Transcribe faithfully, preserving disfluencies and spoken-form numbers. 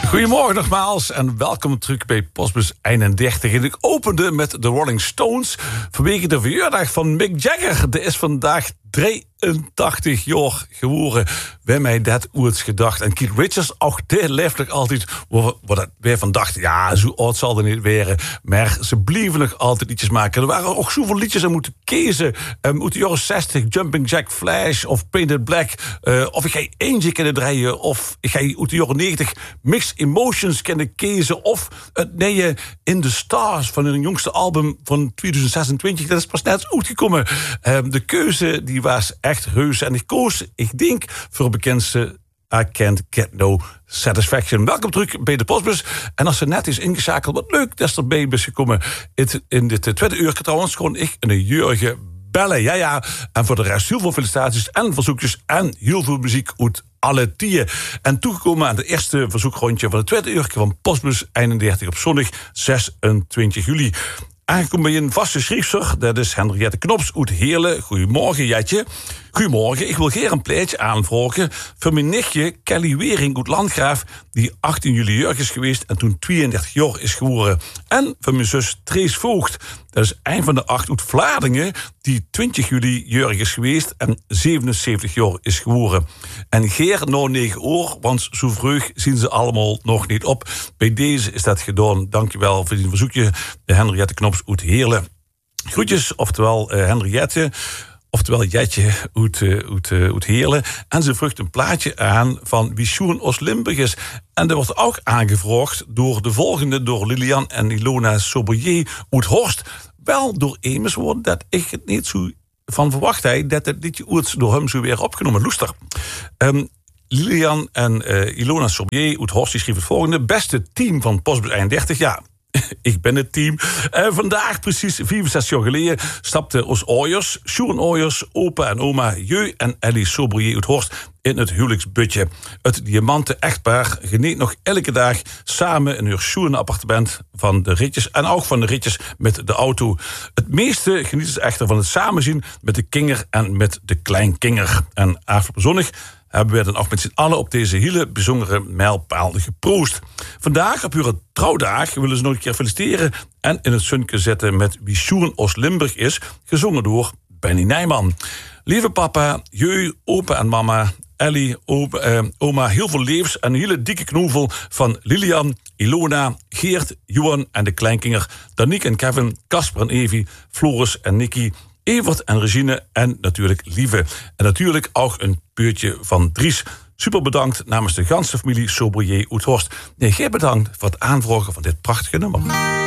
Goedemorgen nogmaals en welkom terug bij Postbus eenendertig. En ik opende met de Rolling Stones vanwege de verjaardag van Mick Jagger. Die is vandaag drieëntachtig jaar geworden. Wij mij dat ooit gedacht. En Keith Richards, ook die leeft nog altijd. Wat wij van dachten, ja, zo oud zal er niet worden. Maar ze blijven nog altijd liedjes maken. Er waren ook zoveel liedjes aan moeten kiezen. Um, uit de jaren zestig, Jumping Jack Flash of Painted Black. Uh, of ik ga Eentje kunnen draaien. Of ik ga uit de jaren negentig Mixed Emotions kunnen kiezen. Of het nieuwe In The Stars van hun jongste album van tweeduizend zesentwintig. Dat is pas net uitgekomen. Um, de keuze die was echt heus. En ik koos, ik denk, voor het bekendste I Can't Get No Satisfaction. Welkom terug bij de Postbus. En als ze net is ingeschakeld, wat leuk dat ze erbij is gekomen. Het, in dit tweede uur trouwens gewoon ik en een Jurgen bellen. Ja, ja. En voor de rest heel veel felicitaties en verzoekjes en heel veel muziek uit alle tien. En toegekomen aan het eerste verzoekrondje van het tweede uur van Postbus eenendertig op zondag zesentwintig juli. Aangekomen bij een vaste schrijfster, dat is Henriette Knops uit Heerlen. Goedemorgen, Jetje. Goedemorgen, ik wil graag een pleitje aanvragen voor mijn nichtje Kelly Wering uit Landgraaf, die achttien juli jarig is geweest en toen tweeëndertig jaar is geworden. En voor mijn zus Trees Voogd, dat is een van de acht uit Vlaardingen, die twintig juli jarig is geweest en zevenenzeventig jaar is geworden. En geer na negen uur, want zo vroeg zien ze allemaal nog niet op. Bij deze is dat gedaan. Dankjewel voor dit verzoekje, de Henriette Knops uit Heerlen. Groetjes, oftewel uh, Henriette, oftewel Jetje uit, uh, uit, uh, uit Heerlen. En ze vroeg een plaatje aan van wie Sjoen Os Limburg is. En dat wordt ook aangevraagd door de volgende, door Lilian en Ilona Sobrier uit Horst. Wel door Emes woorden dat ik het niet zo van verwacht heb dat het liedje ooit door hem zo weer opgenomen. Loester. Um, Lilian en uh, Ilona Sobrier uit Horst die schreef het volgende. Beste team van Postbus eenendertig, ja. Ik ben het team. Uh, vandaag, precies vierenzestig jaar geleden, stapten ons ouders, Sjoerd Oijers, opa en oma Jeu en Ellie Sobrier uit Horst in het huwelijksbudje. Het diamanten echtpaar geniet nog elke dag samen in hun Sjoerd appartement van de ritjes en ook van de ritjes met de auto. Het meeste genieten ze echter van het samenzien met de kinger en met de kleinkinger. En afgelopen zondag hebben we dan ook met z'n allen op deze hele bijzondere mijlpaal geproost. Vandaag, op uw trouwdag, willen ze nog een keer feliciteren en in het zonnetje zetten met wie Sjoerd Os Limburg is, gezongen door Benny Nijman. Lieve papa, jeu, opa en mama, Ellie, opa, eh, oma, heel veel levens en een hele dikke knoevel van Lilian, Ilona, Geert, Johan en de kleinkinger, Danique en Kevin, Casper en Evie, Floris en Nicky, Evert en Regine en natuurlijk Lieve. En natuurlijk ook een peurtje van Dries. Super bedankt namens de ganse familie Sobrier uit Horst. Nee, jij bedankt voor het aanvragen van dit prachtige nummer.